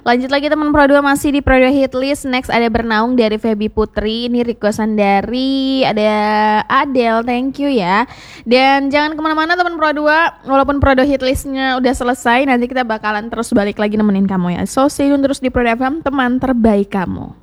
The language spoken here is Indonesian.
Lanjut lagi teman Pro 2 masih di Pro 2 Hit List. Next ada Bernaung dari Feby Putri. Ini requestan dari ada Adele, thank you ya. Dan jangan kemana-mana teman Pro 2. Walaupun Pro 2 Hit Listnya udah selesai, nanti kita bakalan terus balik lagi nemenin kamu ya. So stay tune terus di Pro 2 FM, teman terbaik kamu.